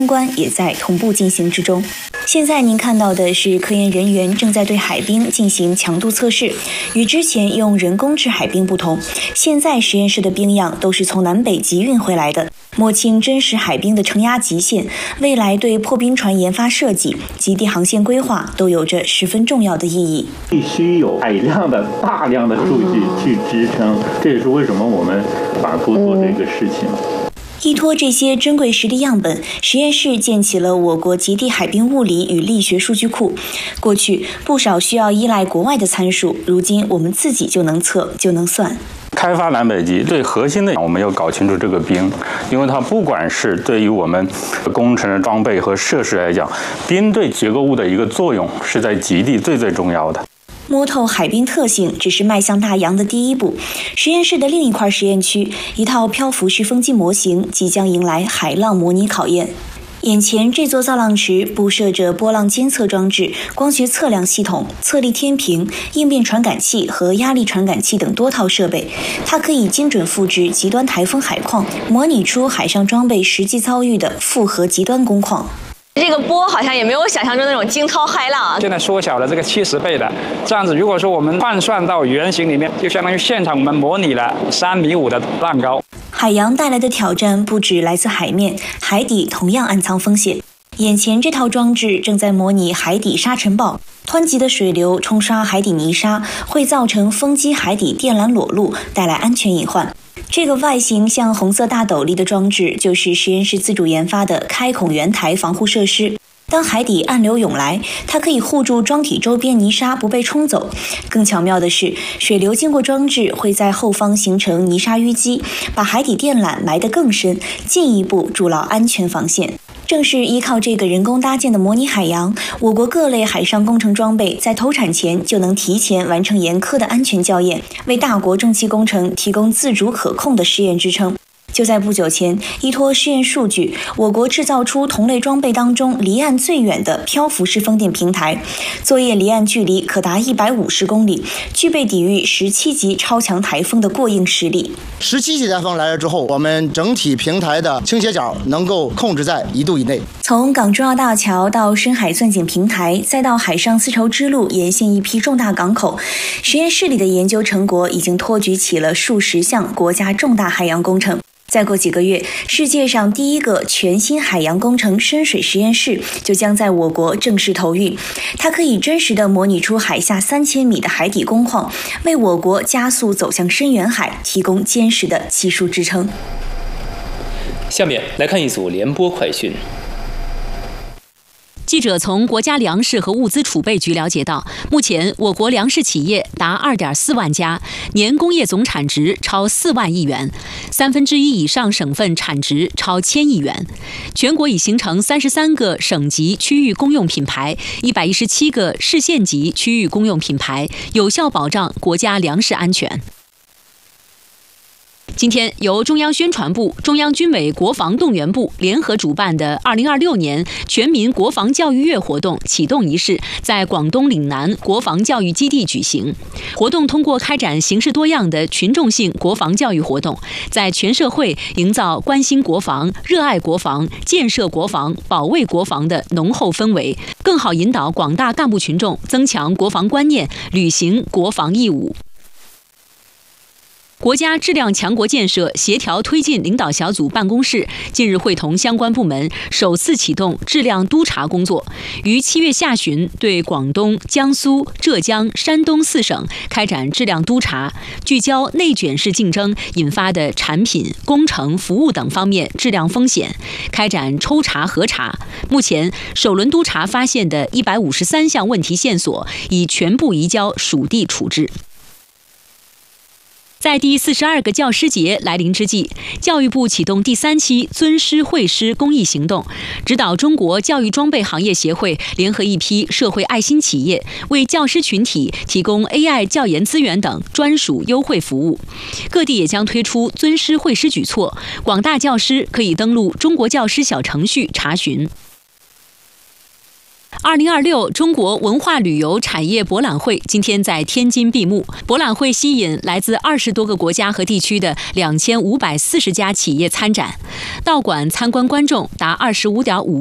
相关也在同步进行之中。现在您看到的是科研人员正在对海冰进行强度测试，与之前用人工制海冰不同，现在实验室的冰样都是从南北极运回来的，摸清真实海冰的承压极限，未来对破冰船研发设计、极地航线规划都有着十分重要的意义。 必须有大量的数据去支撑，这也是为什么我们反复做这个事情。 依托这些珍贵实地样本，实验室建起了我国极地海冰物理与力学数据库。过去不少需要依赖国外的参数，如今我们自己就能测就能算。 开发南北极最核心的，我们要搞清楚这个冰，因为它不管是对于我们工程的装备和设施来讲，冰对结构物的一个作用是在极地最重要的。 摸透海冰特性只是迈向大洋的第一步。实验室的另一块实验区，一套漂浮式风机模型即将迎来海浪模拟考验。眼前这座造浪池布设着波浪监测装置、光学测量系统、测力天平、应变传感器和压力传感器等多套设备。它可以精准复制极端台风海况，模拟出海上装备实际遭遇的复合极端工况。 这个波好像也没有想象中那种惊涛骇浪啊！ 现在缩小了这个70倍的，这样子如果说我们换算到原型里面，就相当于现场我们模拟了3.5米的浪高。 海洋带来的挑战不止来自海面，海底同样暗藏风险。眼前这套装置正在模拟海底沙尘暴，湍急的水流冲刷海底泥沙，会造成风机海底电缆裸露，带来安全隐患。这个外形像红色大斗笠的装置，就是实验室自主研发的开孔圆台防护设施。当海底暗流涌来，它可以护住装体周边泥沙不被冲走。更巧妙的是，水流经过装置会在后方形成泥沙淤积，把海底电缆埋得更深，进一步筑牢安全防线。正是依靠这个人工搭建的模拟海洋，我国各类海上工程装备在投产前就能提前完成严苛的安全校验，为大国重器工程提供自主可控的试验支撑。就在不久前，依托试验数据，我国制造出同类装备当中离岸最远的漂浮式风电平台，作业离岸距离可达150公里，具备抵御17级超强台风的过硬实力。 17级台风来了之后，我们整体平台的倾斜角能够控制在1度以内。 从港珠澳大桥到深海钻井平台，再到海上丝绸之路沿线一批重大港口，实验室里的研究成果已经托举起了数十项国家重大海洋工程。再过几个月，世界上第一个全新海洋工程深水实验室就将在我国正式投运。它可以真实地模拟出海下3000米的海底工况，为我国加速走向深远海提供坚实的技术支撑。 下面来看一组联播快讯。 记者从国家粮食和物资储备局了解到，目前我国粮食企业达2.4万家，年工业总产值超4万亿元，1/3以上省份产值超1000亿元。全国已形成33个省级区域公用品牌，117个市县级区域公用品牌，有效保障国家粮食安全。今天，由中央宣传部、中央军委国防动员部联合主办的2026年全民国防教育月活动启动仪式在广东岭南国防教育基地举行。活动通过开展形式多样的群众性国防教育活动，在全社会营造关心国防、热爱国防、建设国防、保卫国防的浓厚氛围，更好引导广大干部群众增强国防观念，履行国防义务。国家质量强国建设协调推进领导小组办公室近日会同相关部门首次启动质量督查工作，于7月下旬对广东、江苏、浙江、山东4省开展质量督查，聚焦内卷式竞争引发的产品、工程、服务等方面质量风险，开展抽查核查。目前，首轮督查发现的153项问题线索已全部移交属地处置。在第42个教师节来临之际，教育部启动第3期尊师惠师公益行动，指导中国教育装备行业协会联合一批社会爱心企业，为教师群体提供 AI 教研资源等专属优惠服务。各地也将推出尊师惠师举措，广大教师可以登录中国教师小程序查询。 2026中国文化旅游产业博览会今天在天津闭幕。博览会吸引来自20多个国家和地区的2540家企业参展，到馆参观观众达25.5